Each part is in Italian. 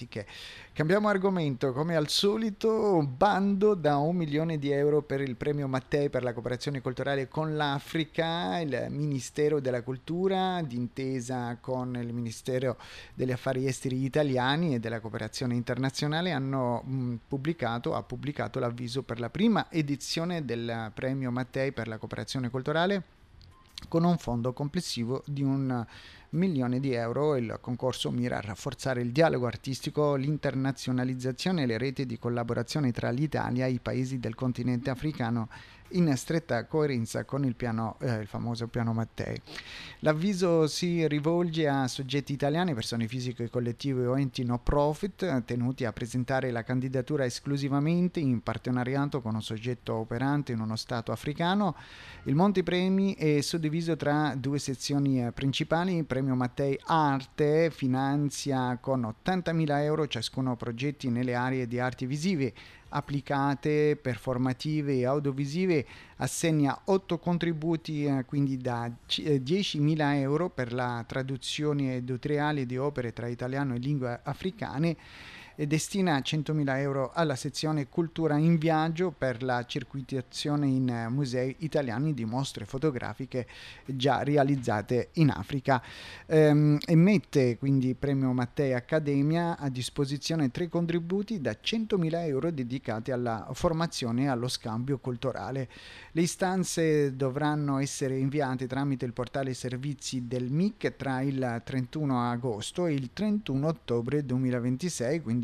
tematiche. Cambiamo argomento, come al solito, bando da 1 milione di euro per il premio Mattei per la cooperazione culturale con l'Africa. Il Ministero della Cultura, d'intesa con il Ministero degli Affari Esteri italiani e della cooperazione internazionale, ha pubblicato l'avviso per la prima edizione del premio Mattei per la cooperazione culturale con un fondo complessivo di 1 milione di euro. Il concorso mira a rafforzare il dialogo artistico, l'internazionalizzazione e le reti di collaborazione tra l'Italia e i paesi del continente africano, in stretta coerenza con il famoso piano Mattei. L'avviso si rivolge a soggetti italiani, persone fisiche, collettive o enti no profit tenuti a presentare la candidatura esclusivamente in partenariato con un soggetto operante in uno stato africano. Il montepremi è suddiviso tra due sezioni principali. Premio Mattei Arte finanzia con 80.000 euro ciascuno progetti nelle aree di arti visive, applicate, performative e audiovisive, assegna 8 contributi, quindi da 10.000 euro per la traduzione editoriale di opere tra italiano e lingue africane, e destina 100.000 euro alla sezione Cultura in Viaggio per la circuitazione in musei italiani di mostre fotografiche già realizzate in Africa. E mette quindi Premio Mattei Accademia a disposizione 3 contributi da 100.000 euro dedicati alla formazione e allo scambio culturale. Le istanze dovranno essere inviate tramite il portale servizi del MIC tra il 31 agosto e il 31 ottobre 2026, quindi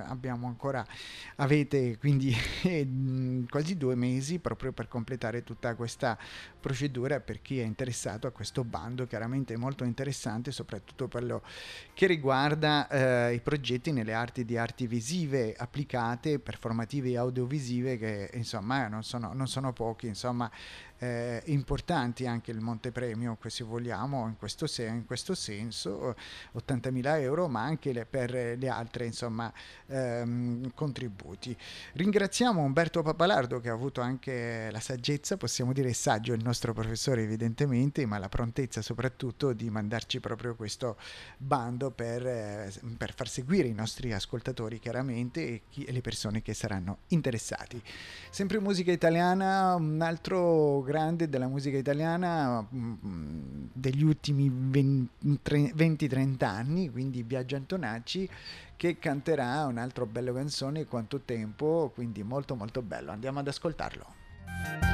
avete quindi quasi 2 mesi proprio per completare tutta questa procedura. Per chi è interessato a questo bando, chiaramente è molto interessante, soprattutto per quello che riguarda i progetti nelle arti visive applicate, performative e audiovisive, che insomma non sono pochi, insomma importanti. Anche il montepremio, se vogliamo, in questo senso, 80.000 euro, ma anche per le altre insomma contributi. Ringraziamo Umberto Papalardo, che ha avuto anche la saggezza, possiamo dire saggio il nostro professore evidentemente, ma la prontezza soprattutto di mandarci proprio questo bando per far seguire i nostri ascoltatori, chiaramente, e le persone che saranno interessati. Sempre musica italiana, un altro grande della musica italiana degli ultimi 20-30 anni, quindi Biagio Antonacci, che canterà un altro bello canzone, Quanto tempo, quindi molto molto bello. Andiamo ad ascoltarlo.